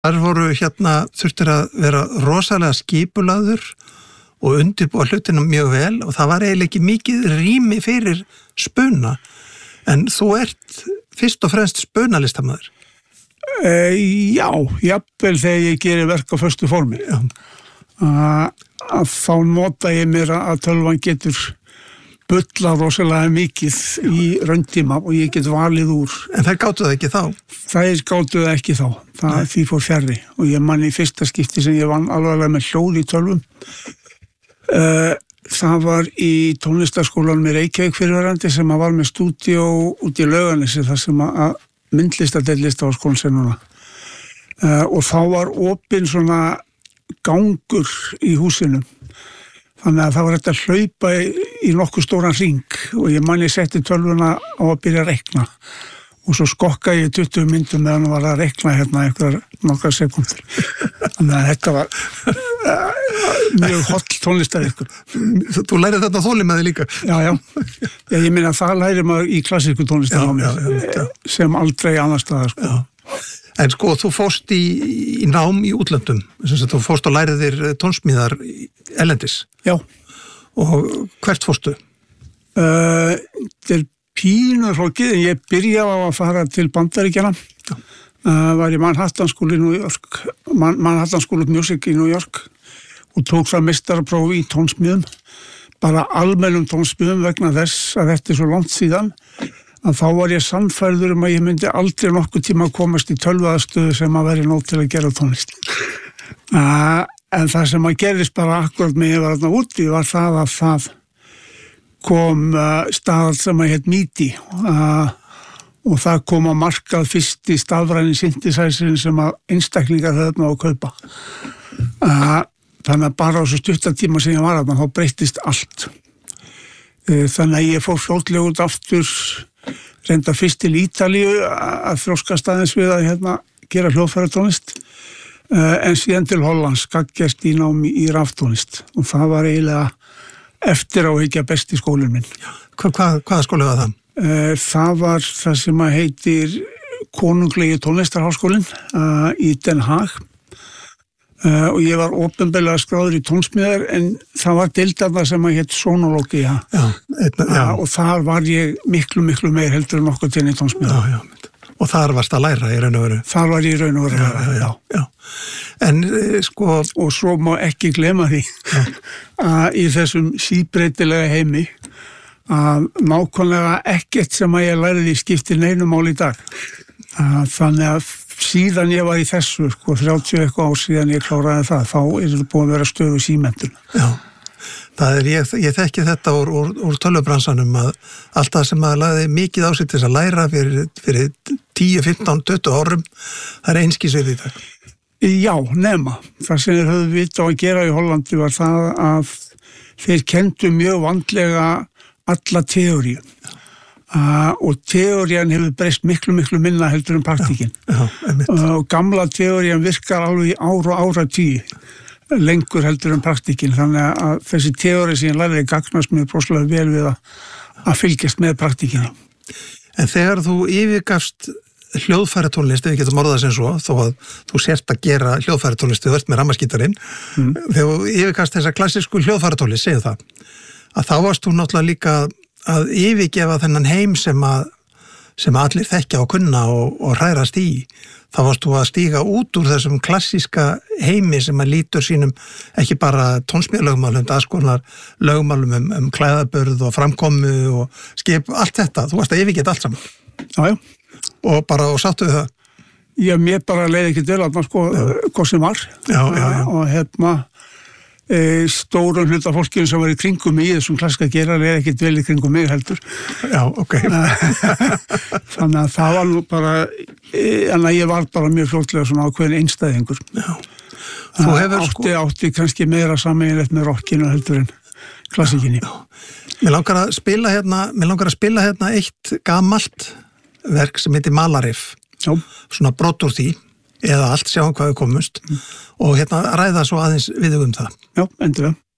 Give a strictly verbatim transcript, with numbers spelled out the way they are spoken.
Þar voru hérna, þurftir að vera rosalega skipulagður og undirbúa hlutina mjög vel og það var eiginlega ekki mikið rými fyrir spuna. En þú ert fyrst og fremst spunalistamaður. Uh, já, jafnvel þegar ég gerir verk á föstu formi. Já. Uh, að þá nota ég mér að tölvan getur bulla rosalega mikið í rauntíma og ég get valið úr. En þær gátu það ekki þá? Þær gátu það ekki þá. Það Nei. Því fór fjarri og ég man í fyrsta skipti sem ég vann alveg með hljóð í tölvum. Uh, það var í tónlistarskólanum í Reykjavík fyrirverandi sem var með stúdíó út í Laugarnesi þar sem að myndlistadeild Listaháskólans er núna. Uh, og þá var opinn svona gangur í húsinu. Þannig að það var þetta að hlaupa í, í nokkuð stóran hring og ég man ég setti tölvuna á að byrja að reikna og svo skokka ég tuttugu myndum meðan var að reikna hérna einhverjar nokkrar sekundur. Þannig að þetta var uh, mjög holl tónlistar ykkur. Þú lærið þetta þolinmæði líka? Já, já. já ég meina það lærir maður í klassísku tónlistar á mér sem aldrei annar staðar. Sko. Já. En sko, þú fórst í, í nám í útlöndum, þess að þú fórst og lærið þér tónsmíðar erlendis. Já. Og hvert fórstu? Uh, til pínu flókið, en ég byrjaði á að fara til Bandaríkjana. Uh, var í Manhattan School í New York, Man Manhattan School of Music í New York og tók það meistarapróf í tónsmíðum, bara almennum tónsmíðum vegna þess að þetta er svo langt síðan. Að þá var ég sannfærður um að ég myndi aldrei nokkuð tíma að komast í tölvuaðstöðu sem að veri nóg til að gera tónlist. Uh, en það sem að gerist bara akkurat með ég var þarna úti var það að það kom uh, stað sem að hétt MIDI uh, og það kom að markað fyrst í stafræni synthesizerin sem að einstaklingar höfðu á að kaupa. Uh, þannig að bara á svo stuttatíma sem ég var þarna þá breyttist allt. Uh, þannig að ég fór fljótlega út aftur reynda fyrst til Ítalíu að þróskast aðeins við að hérna, gera hljóðfæratónlist uh, en síðan til Hollands gaggjast í námi í raftónlist og það var eiginlega eftir á ekki að besti skólinn minn. Hva, hva, hvaða skóli var það? Uh, það var það sem að heitir Konunglegi tónlistarháskólinn uh, í Den Haag uh, og ég var opinberlega skráður í tónsmíðar en það var deildarna sem að hétt Sonologia já, eitna, já. Uh, og þar var ég miklu, miklu meir heldur en okkur til í tónsmíðar. Já, já, og þar varst að læra í raun og veru? Þar var ég í raun og veru að læra, já. já, já. En sko... Og svo má ekki glema því að í þessum síbreytilega heimi að nákvæmlega ekkert sem að ég læriði skiptir neinu mál í dag. Að þannig að síðan ég var í þessu, sko, þrjátíu eitthvað ár síðan ég kláraði það, þá er þetta búin að vera stöðu símenntun. Já, það er, ég, ég þekki þetta úr, úr, úr tölvubransanum að allt það sem að laði mikið á sig til að læra fyrir, fyrir tíu, fimmtán, tuttugu árum, það er einskísvið í það. Já, nema. Það sem þeir höfðu vita á að gera í Hollandi var það að þeir kenndu mjög vandlega alla teóríu. Uh, og teórían hefur breyst miklu, miklu minna heldur en praktíkin. Já, já, uh, og gamla teórían virkar alveg í ára og ára tíu, lengur heldur en praktíkin. Þannig að þessi teóri sem ég lærði gagnast mér broslega vel við að, að fylgjast með praktíkina. En þegar þú yfirgafst hljóðfæratónlist, ef við getum orðað sem svo, þó að þú sért að gera hljóðfæratónlist, þú ert með rammaskítarinn, mm. þegar þú yfirgafst þessa klassísku hljóðfæratónlist, segðu það, að þá varst þú náttúrulega líka að yfirgefa þennan heim sem að, sem allir þekkja og kunna og, og hrærast í. Þá varst þú að stíga út úr þessum klassíska heimi sem að lítur sínum ekki bara tónsmíðalögmálum, aðskonar lögmálum um, um klæðaburð og framkomu og skip, allt þetta. Þú varst að yfirgeta allt saman. Já, já. Og bara, og sáttu við það? Já, mér bara leiði ekki til að maður sko, hvað sem var. Já, já, já. Og hérna, e, stórum hluta fólkinu sem var í kringum mig í þessum klassika gera leiði ekki vel í kringum mig heldur. Já, ok. Þannig að það var nú bara, e, en að ég var bara mjög fljótlega svona ákveðin einstæðingur. Já. Þú hefur átti, sko... átti kannski meira sameiginlegt með rockinu heldur en klassikinni. Já. Mér langar að spila hérna, mér langar að spila hérna eitt gamalt verk sem heitir Malarif. Já. Svona brot úr því, eða allt, sjáum hvað við komumst mm. og hérna ræða svo aðeins við um það. Já, endur það.